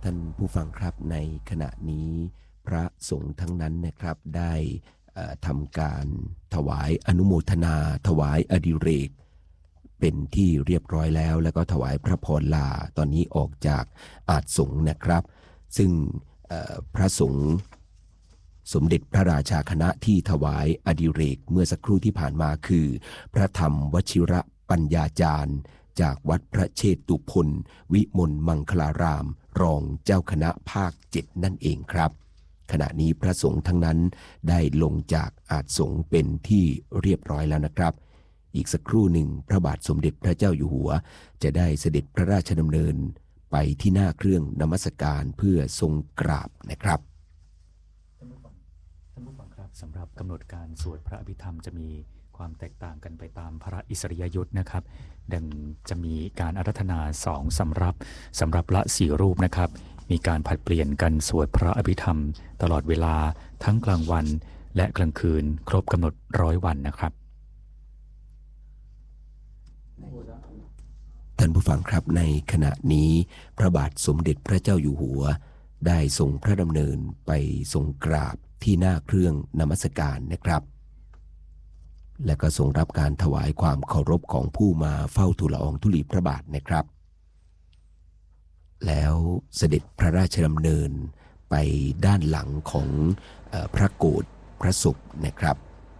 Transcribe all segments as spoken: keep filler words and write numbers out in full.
ท่านผู้ฟังครับในขณะนี้พระสงฆ์ทั้งนั้นนะครับได้ทำการถวายอนุโมทนาถวายอดิเรกเป็นที่เรียบร้อยแล้วแล้วก็ถวายพระพรลาตอนนี้ออกจากอาสงฆ์นะครับซึ่งพระสงฆ์สมเด็จพระราชาคณะที่ถวายอดิเรกเมื่อสักครู่ที่ผ่านมาคือพระธรรมวชิระปัญญาจารย์จากวัดพระเชตุพนวิมลมังคลารามรองเจ้าคณะภาคเจ็ดนั่นเองครับขณะนี้พระสงฆ์ทั้งนั้นได้ลงจากอาสงฆ์เป็นที่เรียบร้อยแล้วนะครับอีกสักครู่หนึ่งพระบาทสมเด็จพระเจ้าอยู่หัวจะได้เสด็จพระราชดำเนินไปที่หน้าเครื่องนมัสการเพื่อทรงกราบนะครับท่านผู้ฟังท่านผู้ฟังครับสำหรับกำหนดการสวดพระอภิธรรมจะมีความแตกต่างกันไปตามพระอิสริยยศนะครับดังจะมีการอาราธนาสองสำรับสำหรับละสี่รูปนะครับมีการผลัดเปลี่ยนกันสวดพระอภิธรรมตลอดเวลาทั้งกลางวันและกลางคืนครบกำหนดร้อยวันนะครับท่านผู้ฟังครับในขณะนี้พระบาทสมเด็จพระเจ้าอยู่หัวได้ทรงพระดำเนินไปทรงกราบที่หน้าเครื่องนมัสการนะครับและก็ทรงรับการถวายความเคารพของผู้มาเฝ้าทูลละอองธุลีพระบาทนะครับแล้วเสด็จพระราชดำเนินไปด้านหลังของเอ่อพระโกฐพระศพนะครับ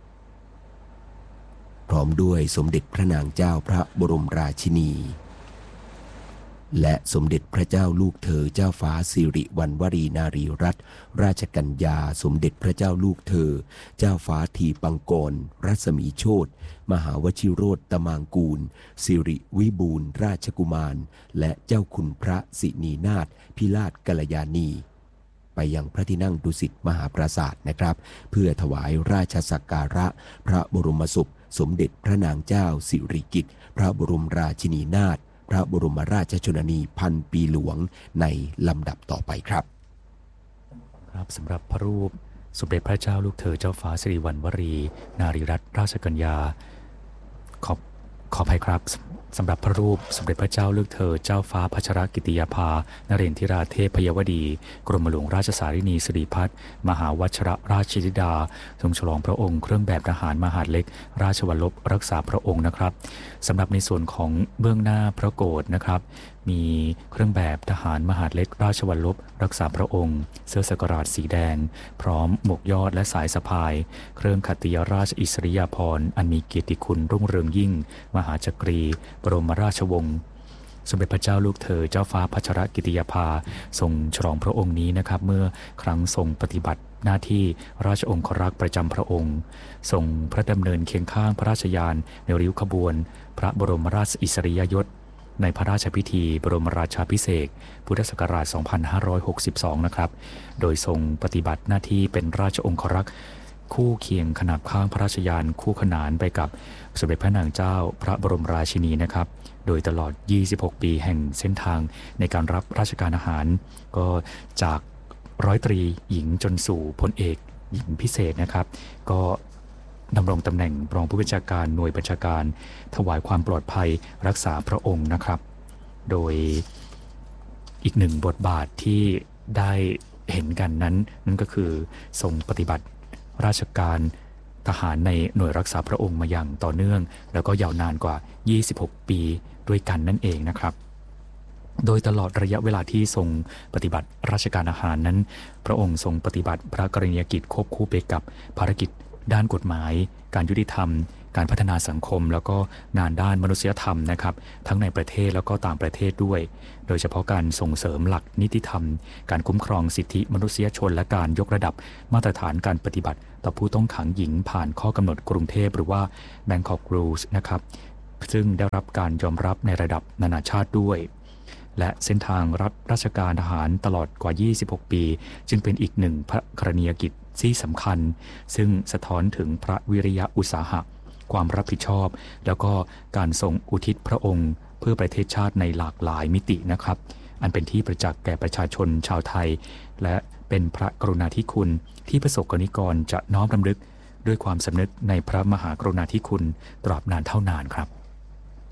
พร้อมด้วยสมเด็จพระนางเจ้าพระบรมราชินีและสมเด็จพระเจ้าลูกเธอเจ้าฟ้าสิริวัณวรีนารีรัตนราชกัญญาสมเด็จพระเจ้าลูกเธอเจ้าฟ้าทีปังกรรัศมีโชติมหาวชิโรตมางกูลสิริวิบูลย์ราชกุมารและเจ้าคุณพระสินีนาถพิราชกัลยาณีไปยังพระที่นั่งดุสิตมหาปราสาทนะครับเพื่อถวายราชสักการะพระบรมศพสมเด็จพระนางเจ้าสิริกิติ์พระบรมราชินีนาถพระบรมราชชนนีพันปีหลวงในลำดับต่อไปครับครับสำหรับพระรูปสมเด็จพระเจ้าลูกเธอเจ้าฟ้าสิริวัณวรีนารีรัตนราชกัญญาขอบขออภัยครับสำหรับพระรูปสมเด็จพระเจ้าลูกเธอเจ้าฟ้าพัชรกิติยาภานเรนทิราเทพยวดีกรมหลวงราชสารินีสิริพัฒน์มหาวชรราชธิดาทรงฉลองพระองค์เครื่องแบบทหารมหาดเล็กราชวัลลบรักษาพระองค์นะครับสำหรับในส่วนของเบื้องหน้าพระโกฐนะครับมีเครื่องแบบทหารมหาดเล็กราชวัลลบรักษาพระองค์เสื้อสักราชสีแดงพร้อมหมวกยอดและสายสะพายเครื่องขัตติยราชอิสริยาภรณ์อันมีเกียรติคุณรุ่งเรืองยิ่งมหาจักรีบรมราชวงศ์สมเด็จพระเจ้าลูกเธอเจ้าฟ้าพัชรกิติยาภาทรงฉลองพระองค์นี้นะครับเมื่อครั้งทรงปฏิบัติหน้าที่ราชองครักษ์ประจำพระองค์ทรงพระดำเนินเคียงข้างพระราชยานในริ้วขบวนพระบรมราชอิสริยยศในพระราชพิธีบรมราชาภิเษกพุทธศักราช สองพันห้าร้อยหกสิบสอง นะครับโดยทรงปฏิบัติหน้าที่เป็นราชองครักษ์คู่เคียงขนาบข้างพระราชยานคู่ขนานไปกับสมเด็จพระนางเจ้าพระบรมราชินีนะครับโดยตลอดยี่สิบหกปีแห่งเส้นทางในการรับราชการอาหารก็จากร้อยตรีหญิงจนสู่พลเอกหญิงพิเศษนะครับก็ดำรงตำแหน่งรองผู้บัญชาการหน่วยบัญชาการถวายความปลอดภัยรักษาพระองค์นะครับโดยอีกหนึ่งบทบาทที่ได้เห็นกันนั้นนั่นก็คือทรงปฏิบัติราชการทหารในหน่วยรักษาพระองค์มาอย่างต่อเนื่องแล้วก็ยาวนานกว่ายี่สิบหกปีด้วยกันนั่นเองนะครับโดยตลอดระยะเวลาที่ทรงปฏิบัติราชการอาหารนั้นพระองค์ทรงปฏิบัติพระกรณียกิจควบคู่ไปกับภารกิจด้านกฎหมายการยุติธรรมการพัฒนาสังคมแล้วก็งานด้านมนุษยธรรมนะครับทั้งในประเทศแล้วก็ต่างประเทศด้วยโดยเฉพาะการส่งเสริมหลักนิติธรรมการคุ้มครองสิทธิมนุษยชนและการยกระดับมาตรฐานการปฏิบัติต่อผู้ต้องขังหญิงผ่านข้อกำหนดกรุงเทพหรือว่า Bangkok Rules นะครับซึ่งได้รับการยอมรับในระดับนานาชาติด้วยและเส้นทางรับราชการทหารตลอดกว่ายี่สิบหกปีจึงเป็นอีกหนึ่งพระกรณียกิจที่สำคัญซึ่งสะท้อนถึงพระวิริยะอุตสาหะความรับผิดชอบแล้วก็การทรงอุทิศพระองค์เพื่อประเทศชาติในหลากหลายมิตินะครับอันเป็นที่ประจักษ์แก่ประชาชนชาวไทยและเป็นพระกรุณาธิคุณที่ประสบกนิกรจะน้อมรำลึกด้วยความสำนึกในพระมหากรุณาธิคุณตราบนานเท่านานครับ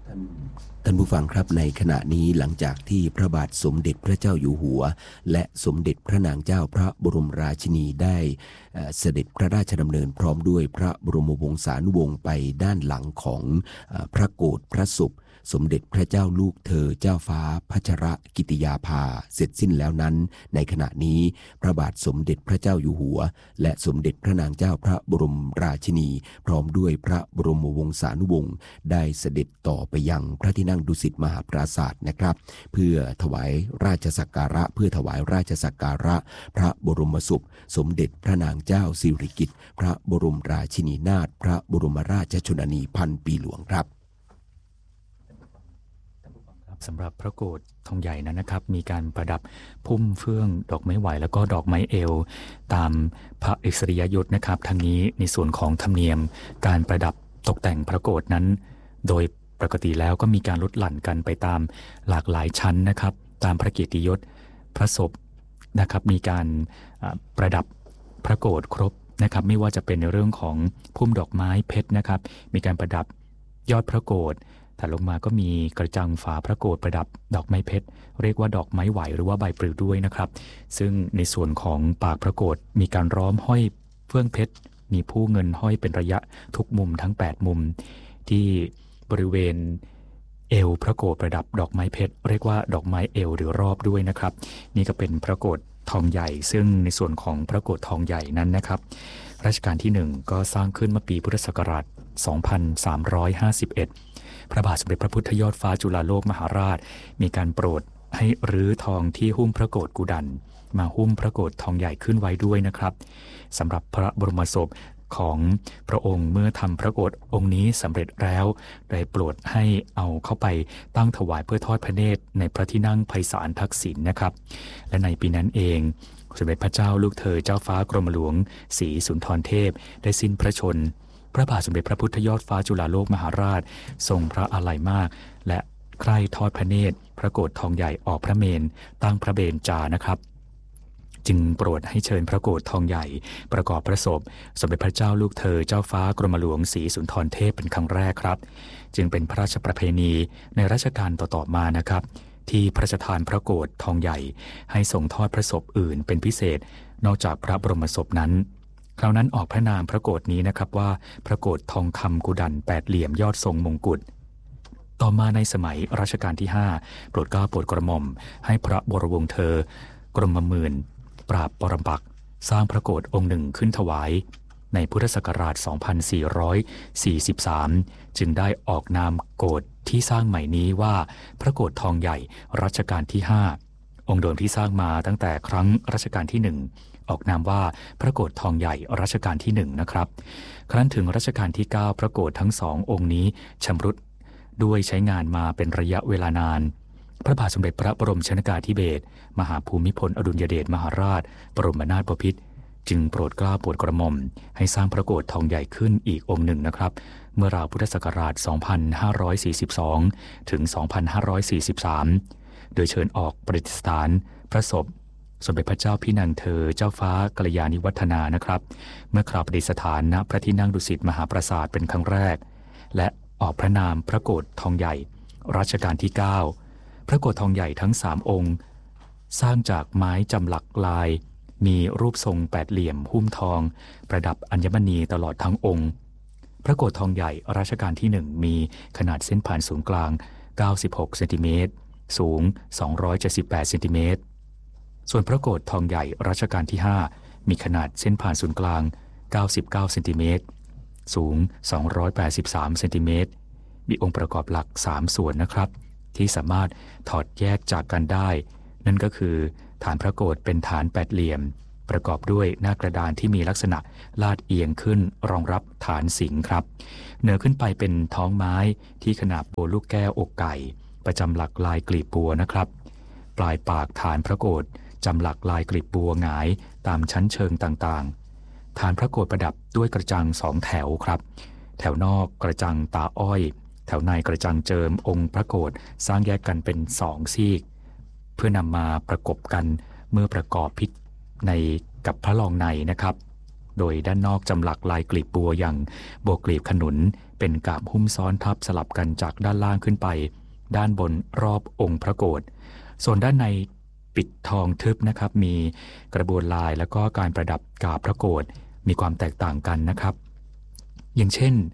ท่านผู้ฟังครับในขณะนี้หลังจากที่พระบาทสมเด็จพระเจ้าอยู่หัวและสมเด็จพระนางเจ้าพระบรมราชินีได้เสด็จพระราชดำเนินพร้อมด้วยพระบรมวงศานุวงศ์ไปด้านหลังของพระโกฐพระศพสมเด็จพระเจ้าลูกเธอเจ้าฟ้าพัชรกิติยาภาเสร็จสิ้นแล้วนั้นในขณะนี้พระบาทสมเด็จพระเจ้าอยู่หัวและสมเด็จพระนางเจ้าพระบรมราชินีพร้อมด้วยพระบรมวงศานุวงศ์ได้เสด็จต่อไปยังพระที่นั่งดุสิตมหาปราสาทนะครับเพื่อถวายราชสักการะเพื่อถวายราชสักการะพระบรมศพสมเด็จพระนางเจ้าสิริกิติ์พระบรมราชินีนาถพระบรมราชชนนีพันปีหลวงครับสำหรับพระโกฐทองใหญ่นั้นนะครับมีการประดับพุ่มเฟื่องดอกไม้ไหวแล้วก็ดอกไม้เอวตามพระอิสริยยศนะครับทั้งนี้ในส่วนของธรรมเนียมการประดับตกแต่งพระโกฐนั้นโดยปกติแล้วก็มีการลดหลั่นกันไปตามหลากหลายชั้นนะครับตามพระเกียรติยศพระศพนะครับมีการประดับพระโกฐครบนะครับไม่ว่าจะเป็นในเรื่องของพุ่มดอกไม้เพชรนะครับมีการประดับยอดพระโกฐถัดลงมาก็มีกระจังฝาพระโกฐประดับดอกไม้เพชรเรียกว่าดอกไม้ไหวหรือว่าใบปลิวด้วยนะครับซึ่งในส่วนของปากพระโกฐมีการล้อมห้อยเฟื่องเพชรมีผู้เงินห้อยเป็นระยะทุกมุมทั้งแปดมุมที่บริเวณเอวพระโกฐประดับดอกไม้เพชรเรียกว่าดอกไม้เอวหรือรอบด้วยนะครับนี่ก็เป็นพระโกฐทองใหญ่ซึ่งในส่วนของพระโกฐทองใหญ่นั้นนะครับรัชกาลที่หนึ่งก็สร้างขึ้นเมื่อปีพุทธศักราชสองพันสามร้อยห้าสิบเอ็ดพระบาทสมเด็จพระพุทธยอดฟ้าจุฬาโลกมหาราชมีการโปรดให้รื้อทองที่หุ้มพระโกฐกุดันมาหุ้มพระโกฐทองใหญ่ขึ้นไว้ด้วยนะครับสำหรับพระบรมศพของพระองค์เมื่อทำพระโกฐองค์นี้สำเร็จแล้วได้โปรดให้เอาเข้าไปตั้งถวายเพื่อทอดพระเนตรในพระที่นั่งไพศาลทักษิณนะครับและในปีนั้นเองสมเด็จพระเจ้าลูกเธอเจ้าฟ้ากรมหลวงศรีสุนทรเทพได้สิ้นพระชนพระบาทสมเด็จพระพุทธยอดฟ้าจุฬาโลกมหาราชทรงพระอาลัยมากและใคร่ทอดพระเนตรพระโกฐทองใหญ่ออกพระเมรุตั้งพระเบญจานะครับจึงโปรดให้เชิญพระโกฐทองใหญ่ประกอบพระศพสมเด็จพระเจ้าลูกเธอเจ้าฟ้ากรมหลวงศรีสุนทรเทพเป็นครั้งแรกครับจึงเป็นพระราชประเพณีในรัชกาลต่อๆมานะครับที่พระราชทานพระโกฐทองใหญ่ให้ทรงทอดพระศพอื่นเป็นพิเศษนอกจากพระบรมศพนั้นคราวนั้นออกพระนามพระโกฐนี้นะครับว่าพระโกฐทองคำกุดันแปดเหลี่ยมยอดทรงมงกุฎต่อมาในสมัยรัชกาลที่ห้าโปรดเกล้าโปรดกระหม่อมให้พระบรมวงศ์เธอกรมหมื่นปราบปรปักษ์สร้างพระโกฐองค์หนึ่งขึ้นถวายในพุทธศักราชสองพันสี่ร้อยสี่สิบสามจึงได้ออกนามโกฐที่สร้างใหม่นี้ว่าพระโกฐทองใหญ่รัชกาลที่ห้าองค์เดิมที่สร้างมาตั้งแต่ครั้งรัชกาลที่หนึ่งออกนามว่าพระโกฐทองใหญ่รัชกาลที่หนึ่งนะครับครั้นถึงรัชกาลที่เก้าพระโกฐทั้งสององค์นี้ชำรุดด้วยใช้งานมาเป็นระยะเวลานานพระบาทสมเด็จพระบรมชนกาธิเบศรมหาภูมิพลอดุลยเดชมหาราชบรมนาถบพิตรจึงโปรดเกล้าโปรดกระหม่อมให้สร้างพระโกฐทองใหญ่ขึ้นอีกองค์หนึ่งนะครับเมื่อราวพุทธศักราชสองพันห้าร้อยสี่สิบสองถึงสองพันห้าร้อยสี่สิบสามโดยเชิญออกประดิษฐานพระศพสมเด็จพระเจ้าพี่นางเธอเจ้าฟ้ากัลยาณิวัฒนานะครับเมื่อคราวประดิษฐานณพระที่นั่งดุสิตมหาปราสาทเป็นครั้งแรกและออกพระนามพระโกฐทองใหญ่รัชกาลที่เก้าพระโกฐทองใหญ่ทั้งสามองค์สร้างจากไม้จำหลักลายมีรูปทรงแปดเหลี่ยมหุ้มทองประดับอัญมณีตลอดทั้งองค์พระโกฐทองใหญ่รัชกาลที่หนึ่งมีขนาดเส้นผ่านศูนย์กลางเก้าสิบหกเซนติเมตรสูงสองร้อยเจ็ดสิบแปดเซนติเมตรส่วนพระโกฐทองใหญ่รัชกาลที่ห้ามีขนาดเส้นผ่านศูนย์กลางเก้าสิบเก้าเซนติเมตรสูงสองร้อยแปดสิบสามเซนติเมตรมีองค์ประกอบหลักสามส่วนนะครับที่สามารถถอดแยกจากกันได้นั่นก็คือฐานพระโกฐเป็นฐานแปดเหลี่ยมประกอบด้วยหน้ากระดานที่มีลักษณะลาดเอียงขึ้นรองรับฐานสิงห์ครับเหนือขึ้นไปเป็นท้องไม้ที่ขนาบบัวลูกแก้วอกไก่ประจำหลักลายกลีบบัวนะครับปลายปากฐานพระโกฐจำหลักลายกลีบบัวหงายตามชั้นเชิงต่างๆฐานพระโกฐประดับด้วยกระจังสองแถวครับแถวนอกกระจังตาอ้อยแถวในกระจังเจิมองค์พระโกฐสร้างแยกกันเป็นสองซีกเพื่อนำมาประกบกันเมื่อประกอบพิษในกับพระรองในนะครับโดยด้านนอกจำหลักลายกลีบบัวอย่างบัวกลีบขนุนเป็นกาบหุ้มซ้อนทับสลับกันจากด้านล่างขึ้นไปด้านบนรอบองค์พระโกฐส่วนด้านในปิดทองทึบนะครับมีกระบวนลายแล้วก็การประดับกาบพระโกฐมีความแตกต่างกันนะครับอย่างเช่น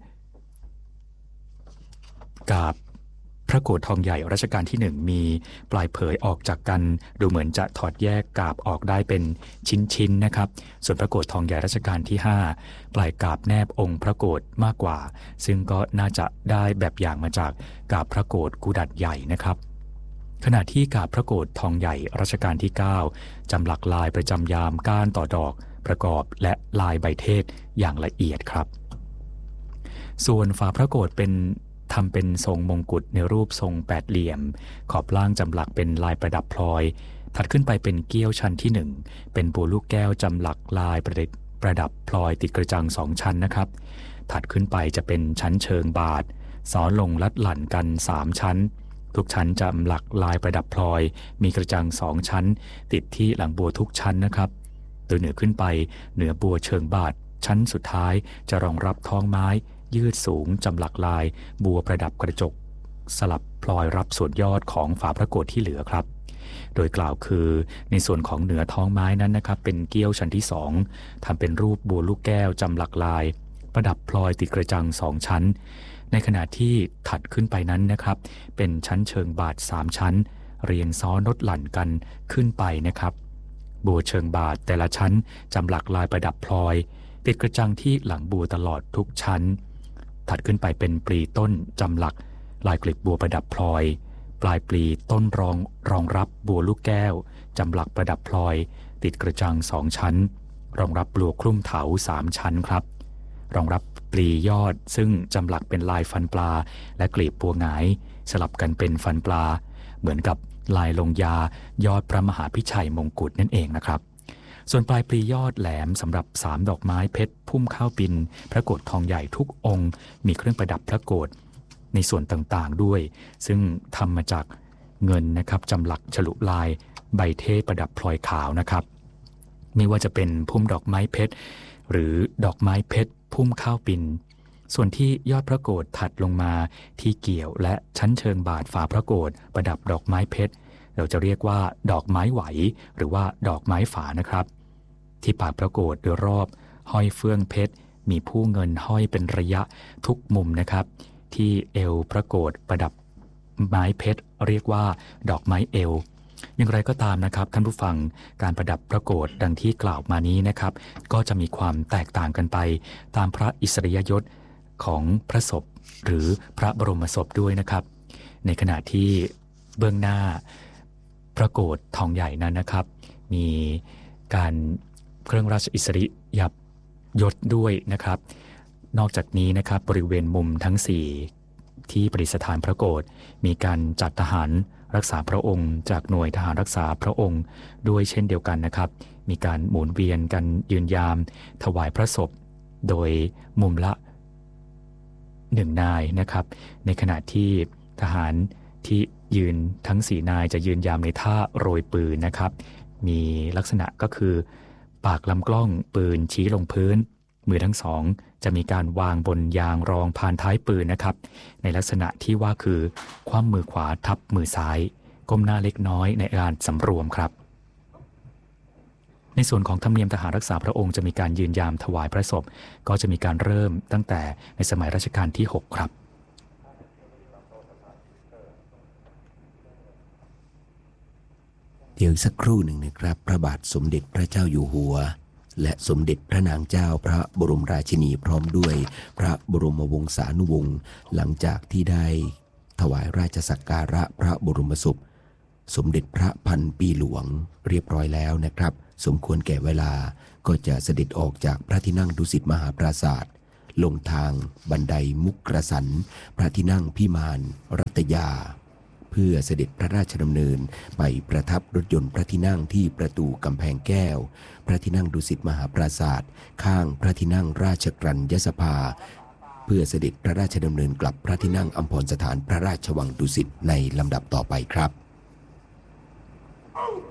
กาบพระโกฐทองใหญ่รัชกาลที่หนึ่งมีปลายเผยออกจากกันดูเหมือนจะถอดแยกกาบออกได้เป็นชิ้นๆนะครับส่วนพระโกฐทองใหญ่รัชกาลที่ห้าปลายกาบแนบองค์พระโกฐมากกว่าซึ่งก็น่าจะได้แบบอย่างมาจากกาบพระโกฐกุดัดใหญ่นะครับขณะที่กาบพระโกฐทองใหญ่รัชกาลที่เก้าจำหลักลายประจำยามก้านต่อดอกประกอบและลายใบเทศอย่างละเอียดครับส่วนฝาพระโกฐเป็นทำเป็นทรงมงกุฎในรูปทรงแปดเหลี่ยมขอบล่างจำหลักเป็นลายประดับพลอยถัดขึ้นไปเป็นเกี้ยวชั้นที่หนึ่งเป็นบัวลูกแก้วจำหลักลายประดับประดับพลอยติดกระจังสองชั้นนะครับถัดขึ้นไปจะเป็นชั้นเชิงบาทซ้อนลงลัดหลั่นกันสามชั้นทุกชั้นจำหลักลายประดับพลอยมีกระจังสองชั้นติดที่หลังบัวทุกชั้นนะครับโดยเหนือขึ้นไปเหนือบัวเชิงบาทชั้นสุดท้ายจะรองรับท้องไม้ยืดสูงจำหลักลายบัวประดับกระจกสลับพลอยรับส่วนยอดของฝาพระโกฐที่เหลือครับโดยกล่าวคือในส่วนของเหนือท้องไม้นั้นนะครับเป็นเกี้ยวชั้นที่สองทำเป็นรูปบัวลูกแก้วจำหลักลายประดับพลอยติดกระจังสองชั้นในขณะที่ถัดขึ้นไปนั้นนะครับเป็นชั้นเชิงบาทสามชั้นเรียงซ้อนลดหลั่นกันขึ้นไปนะครับบัวเชิงบาทแต่ละชั้นจำหลักลายประดับพลอยติดกระจังที่หลังบัวตลอดทุกชั้นถัดขึ้นไปเป็นปลีต้นจำหลักลายกลีบบัวประดับพลอยปลายปลีต้นรองรองรับบัวลูกแก้วจำหลักประดับพลอยติดกระจังสองชั้นรองรับบัวคลุ่มเถาสามชั้นครับรองรับปลียอดซึ่งจำหลักเป็นลายฟันปลาและกลีบบัวหงายสลับกันเป็นฟันปลาเหมือนกับลายลงยายอดพระมหาพิชัยมงกุฎนั่นเองนะครับส่วนปลายปลียอดแหลมสำหรับสามดอกไม้เพชรพุ่มข้าวปินพระโกฐทองใหญ่ทุกองค์มีเครื่องประดับพระโกฐในส่วนต่างๆด้วยซึ่งทำมาจากเงินนะครับจำหลักฉลุลายใบเทศประดับพลอยขาวนะครับไม่ว่าจะเป็นพุ่มดอกไม้เพชรหรือดอกไม้เพชรพุ่มข้าวปินส่วนที่ยอดพระโกฐถัดลงมาที่เกี่ยวและชั้นเชิงบาทฝาพระโกฐประดับดอกไม้เพชรเราจะเรียกว่าดอกไม้ไหวหรือว่าดอกไม้ฝานะครับที่ปากพระโกฐโดยรอบห้อยเฟื่องเพชรมีผู้เงินห้อยเป็นระยะทุกมุมนะครับที่เอวพระโกฐประดับไม้เพชรเรียกว่าดอกไม้เอวอย่างไรก็ตามนะครับท่านผู้ฟังการประดับพระโกฐดังที่กล่าวมานี้นะครับก็จะมีความแตกต่างกันไปตามพระอิสริยยศของพระศพหรือพระบรมศพด้วยนะครับในขณะที่เบื้องหน้าพระโกฐทองใหญ่นั้นนะครับมีการเครื่องราชอิสริยยศด้วยนะครับนอกจากนี้นะครับบริเวณมุมทั้งสี่ที่ประดิษฐานพระโกฐมีการจัดทหารรักษาพระองค์จากหน่วยทหารรักษาพระองค์ด้วยเช่นเดียวกันนะครับมีการหมุนเวียนกันยืนยามถวายพระศพโดยมุมละหนึ่งนายนะครับในขณะที่ทหารที่ยืนทั้งสี่นายจะยืนยามในท่าโรยปืนนะครับมีลักษณะก็คือปากลำกล้องปืนชี้ลงพื้นมือทั้งสองจะมีการวางบนยางรองพานท้ายปืนนะครับในลักษณะที่ว่าคือคว่ำมือขวาทับมือซ้ายก้มหน้าเล็กน้อยในการสำรวมครับในส่วนของธรรมเนียมทหารรักษาพระองค์จะมีการยืนยามถวายพระศพก็จะมีการเริ่มตั้งแต่ในสมัยรัชกาลที่หกครับเดี๋ยวสักครู่หนึ่งนะครับพระบาทสมเด็จพระเจ้าอยู่หัวและสมเด็จพระนางเจ้าพระบรมราชินีพร้อมด้วยพระบรมวงศานุวงศ์หลังจากที่ได้ถวายราชสักการะพระบรมศพสมเด็จพระพันปีหลวงเรียบร้อยแล้วนะครับสมควรแก่เวลาก็จะเสด็จออกจากพระที่นั่งดุสิตมหาปราสาทลงทางบันไดมุกกระสันพระที่นั่งพิมานรัตยาเพื่อเสด็จพระราชดำเนินไปประทับรถยนต์พระที่นั่งที่ประตูกำแพงแก้วพระที่นั่งดุสิตมหาปราสาทข้างพระที่นั่งราชกรัญยสภาเพื่อเสด็จพระราชดำเนินกลับพระที่นั่งอัมพรสถานพระราชวังดุสิตในลำดับต่อไปครับ